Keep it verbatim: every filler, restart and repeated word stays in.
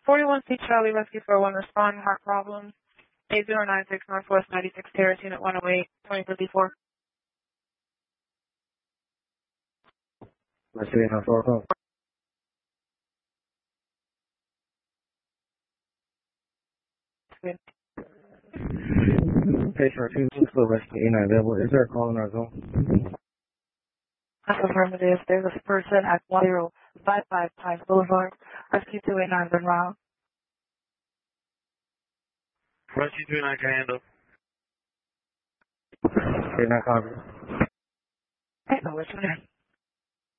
forty-one C Charlie Rescue four one respond, heart problems. eight zero nine six Northwest ninety-six Terrace, Unit one oh eight, twenty fifty-four. Let's see how far call. Patient two still rescue eight nine available. Is there a call in our zone? That's affirmative. There's a person at one zero five five Pines Boulevard. Rescue two eight nine, been round. Rescue two eight nine can handle. eight nine copy. Hey, no, what's your name?